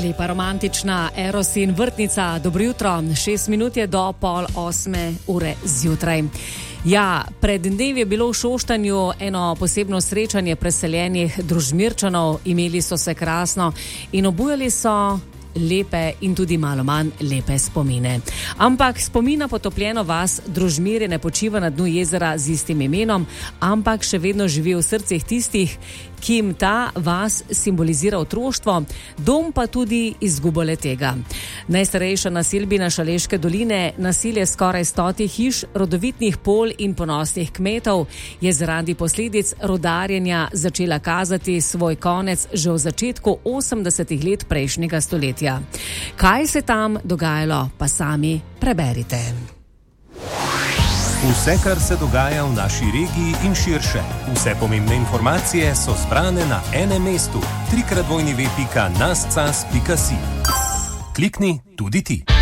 lepa romantična Eros in vrtnica. Dobro jutro, 6 minut je do 7:30 zjutraj. Ja, pred dnevi je bilo v Šoštanju eno posebno srečanje preseljenih Družmirčanov. Imeli so se krasno in obujali so lepe in tudi malo manj lepe spomine. Ampak spomina potopljeno vas Družmirje ne počiva na dnu jezera z istim imenom, ampak še vedno živi v srcih tistih, ki jim ta vas simbolizira otroštvo, dom pa tudi izgubo le-tega. Najstarejša naselbina Šaleške doline, naselje skoraj 100 hiš, rodovitnih pol in ponosnih kmetov, je zaradi posledic rudarjenja začela kazati svoj konec že v začetku 80. let prejšnjega stoletja. Kaj se tam dogajalo, pa sami preberite. Vse, kar se dogaja v naši regiji in širše. Vse pomembne informacije so zbrane na enem mestu. www.nascas.si. Klikni tudi ti.